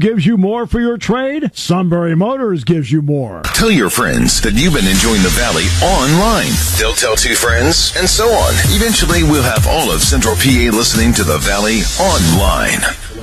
gives you more for your trade? Sunbury Motors gives you more. Tell your friends that you've been enjoying the Valley online. They'll tell two friends, and so on. Eventually, we'll have all of Central PA listening to the Valley online.